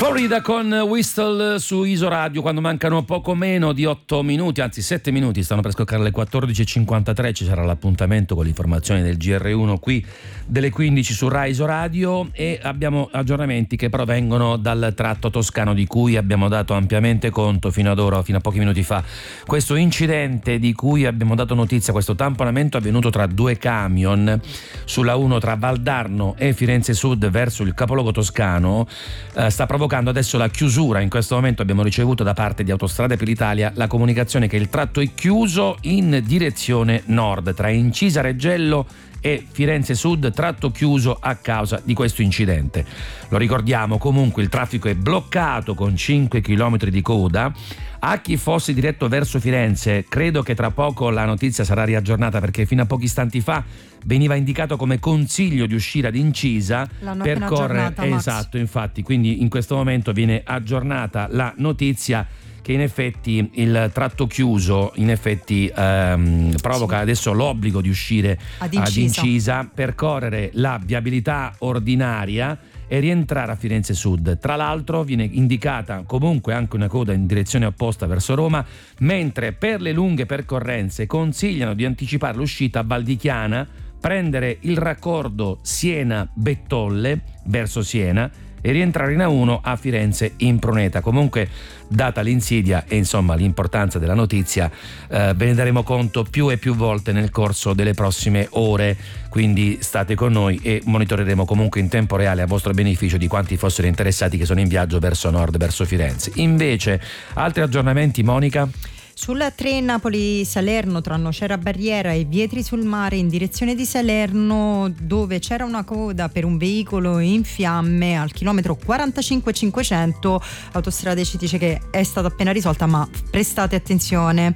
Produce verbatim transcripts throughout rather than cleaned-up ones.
Florida con Whistle su Isoradio, quando mancano poco meno di otto minuti, anzi sette minuti, stanno per scoccare le quattordici e cinquantatré, ci sarà l'appuntamento con le informazioni del G R uno qui delle quindici su Rai Isoradio, e abbiamo aggiornamenti che provengono dal tratto toscano di cui abbiamo dato ampiamente conto fino ad ora, fino a pochi minuti fa. Questo incidente di cui abbiamo dato notizia, questo tamponamento avvenuto tra due camion sulla uno tra Valdarno e Firenze Sud verso il capoluogo toscano, eh, sta provocando adesso la chiusura. In questo momento abbiamo ricevuto da parte di Autostrade per l'Italia la comunicazione che il tratto è chiuso in direzione nord tra Incisa Reggello e Firenze Sud, tratto chiuso a causa di questo incidente. Lo ricordiamo, comunque il traffico è bloccato con cinque chilometri di coda. A chi fosse diretto verso Firenze, credo che tra poco la notizia sarà riaggiornata, perché fino a pochi istanti fa veniva indicato come consiglio di uscire ad Incisa. L'hanno per appena correre aggiornata, Max. Esatto, infatti, quindi in questo momento viene aggiornata la notizia che in effetti il tratto chiuso in effetti ehm, provoca sì. adesso l'obbligo di uscire ad Incisa. ad Incisa, percorrere la viabilità ordinaria e rientrare a Firenze Sud. Tra l'altro viene indicata comunque anche una coda in direzione opposta verso Roma, mentre per le lunghe percorrenze consigliano di anticipare l'uscita a Valdichiana, prendere il raccordo Siena-Bettolle verso Siena e rientrare in A uno a Firenze in Pruneta. Comunque, data l'insidia e insomma l'importanza della notizia, eh, ve ne daremo conto più e più volte nel corso delle prossime ore, quindi state con noi e monitoreremo comunque in tempo reale a vostro beneficio di quanti fossero interessati che sono in viaggio verso nord, verso Firenze. Invece, altri aggiornamenti, Monica? Sulla tre Napoli-Salerno tra Nocera Barriera e Vietri sul Mare in direzione di Salerno, dove c'era una coda per un veicolo in fiamme al chilometro quarantacinque cinquecento, Autostrade ci dice che è stata appena risolta, ma prestate attenzione.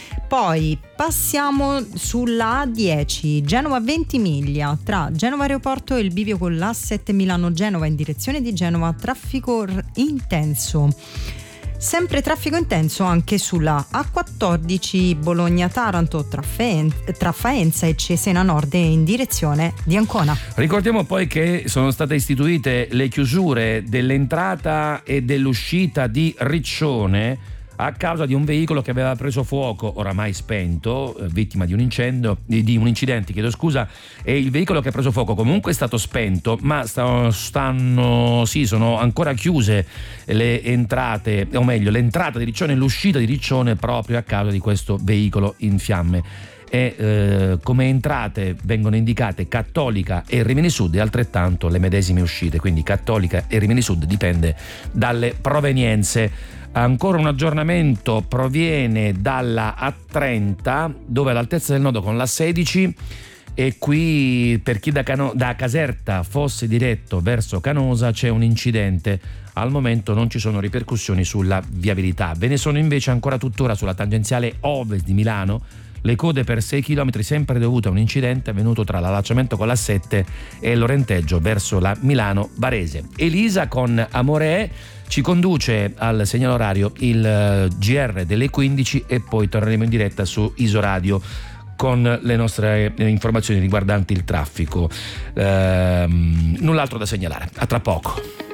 Poi passiamo sulla A dieci, Genova Ventimiglia, tra Genova Aeroporto e il bivio con l'A sette Milano-Genova in direzione di Genova, traffico r- intenso. Sempre traffico intenso anche sulla A quattordici Bologna-Taranto tra, Fe- tra Faenza e Cesena Nord in direzione di Ancona. Ricordiamo poi che sono state istituite le chiusure dell'entrata e dell'uscita di Riccione a causa di un veicolo che aveva preso fuoco, oramai spento, eh, vittima di un incendio, di, di un incidente, chiedo scusa, e il veicolo che ha preso fuoco comunque è stato spento, ma sta, stanno, sì, sono ancora chiuse le entrate, o meglio, l'entrata di Riccione e l'uscita di Riccione proprio a causa di questo veicolo in fiamme. E eh, come entrate vengono indicate Cattolica e Rimini Sud e altrettanto le medesime uscite, quindi Cattolica e Rimini Sud, dipende dalle provenienze. Ancora un aggiornamento proviene dalla A trenta, dove all'altezza del nodo con l'A sedici, e qui per chi da, Cano- da Caserta fosse diretto verso Canosa c'è un incidente. Al momento non ci sono ripercussioni sulla viabilità, ve ne sono invece ancora tuttora sulla tangenziale ovest di Milano. Le code per sei chilometri, sempre dovute a un incidente avvenuto tra l'allacciamento con l'A sette e il Lorenteggio verso la Milano-Varese. Elisa con Amore ci conduce al segnale orario il G R delle quindici e poi torneremo in diretta su Isoradio con le nostre informazioni riguardanti il traffico. Ehm, null'altro da segnalare. A tra poco.